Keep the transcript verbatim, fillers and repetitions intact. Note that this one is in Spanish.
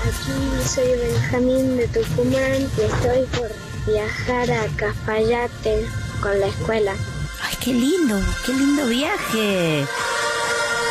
Aquí soy Benjamín de Tucumán y estoy por viajar a Cafayate con la escuela. ¡Ay, qué lindo! ¡Qué lindo viaje!